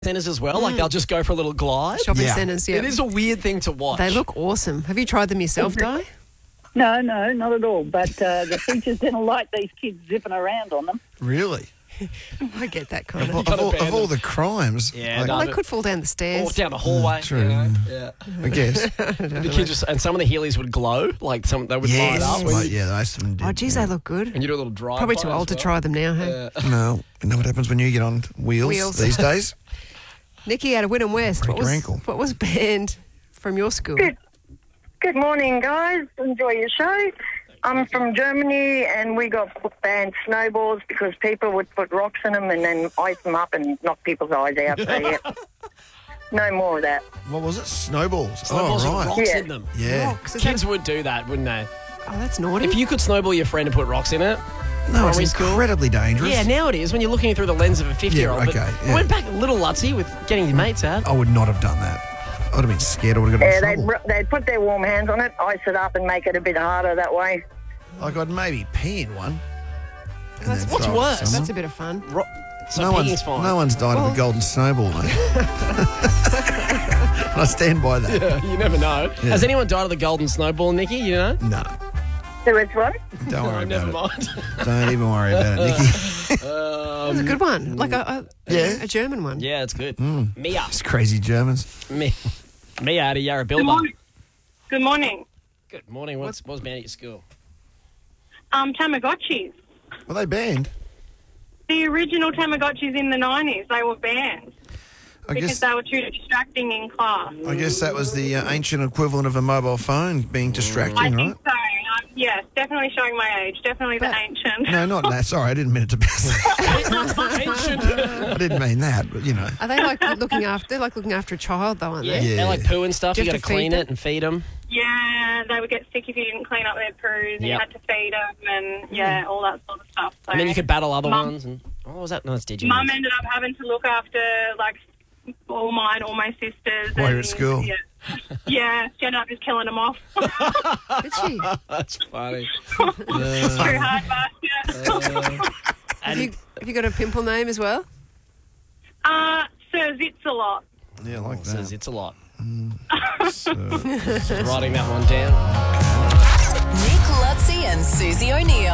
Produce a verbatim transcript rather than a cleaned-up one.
centres as well. Like they'll just go for a little glide. Shopping Yeah. centres, yeah. It is a weird thing to watch. They look awesome. Have you tried them yourself, Di? No, no, not at all. But uh, the teachers didn't like these kids zipping around on them. Really? I get that kind Of, of. all- of all, of all the crimes. Yeah, like, no, Well, they could fall down the Or stairs. down the hallway. true. You know? Yeah. I guess. The kids just, and some of the Heelys would glow, like some they would yes. light up. When Like, you, yeah, those of them did. Oh, geez, yeah. they look good. and you do a little drive. Probably by too as old to well. try them now, hey? Yeah. No. You know what happens when you get on wheels, Wheels. these days? Nikki out of Wynnum West. Break What was, your ankle. what was banned from your school? Good. Good morning, guys. Enjoy your show. I'm from Germany, and we got banned snowballs because people would put rocks in them and then ice them up and knock people's eyes out. So, yeah, no more of that. What was it? Snowballs. Snowballs oh, with right. rocks Yeah. in them. Yeah. Rocks. Is Kids that- would do that, wouldn't they? oh, that's naughty. If you could snowball your friend and put rocks in it. No, it's primary school. incredibly dangerous. Yeah, now it is when you're looking through the lens of a fifty-year-old. Yeah, but okay, I yeah. went back a little lutsy with getting your mates out. I would not have done that. I would have been scared. I would have got Yeah, in they'd, trouble. ru- they'd put their warm hands on it, ice it up, and make it a bit harder that way. Like I'd maybe pee in one. and That's- then what's throw it at worse? someone. That's a bit of fun. Ro- so no peeing's one's, fine. no one's died of Well- a golden snowball, mate. I stand by that. Yeah, you never know. Yeah. Has anyone died of the golden snowball, Nikki? You know? No, So it's what? don't worry Oh, about never it. mind. Don't even worry about it, Nikki. That was a good one. Like a, a, Yeah. a German one. Yeah, it's good. Mm. Mia. It's crazy Germans. Mia. Mia out of Yarra Good Bilba. morning. Good morning. Good morning. What's, what was banned at your school? Um, Tamagotchis. Were they banned? The original Tamagotchis in the nineties, they were banned I because guess. they were too distracting in class. I guess that was the uh, ancient equivalent of a mobile phone being distracting, I right? think so. Um, yes, definitely showing my age. Definitely the But- ancient. No, not that. Sorry, I didn't mean it to be. Ancient. I didn't mean that, but you know. Are they like looking after? They're like looking after a child, though, aren't Yeah, they? Yeah. they like poo and stuff. Do You you got have to to clean feed it and feed them. Yeah, they would get sick if you didn't clean up their poos. And Yep. you had to feed them and, yeah, all that sort of stuff. So And then you could battle other Mum- ones. And oh, what was that? No, it's Digi. Mum ended up having to look after, like, all mine, all my sisters. While you're and, at school. Yeah. Yeah, she ended up just killing them off. Did she? That's funny. Too hard, but, yeah. Have you, have you got a pimple name as well? Uh, Sir Zitz-a-lot. Yeah, I like Says that. it's a lot. So, Writing that one down. Nick Lutzi and Susie O'Neill.